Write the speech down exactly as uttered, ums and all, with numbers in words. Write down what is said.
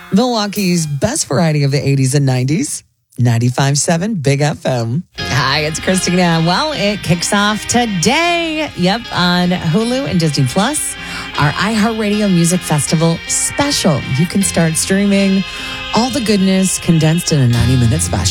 Milwaukee's best variety of the eighties and nineties. ninety-five point seven Big F M. Hi, it's Christina. Well, it kicks off today. Yep, on Hulu and Disney Plus. Our iHeartRadio Music Festival special. You can start streaming all the goodness condensed in a ninety-minute special.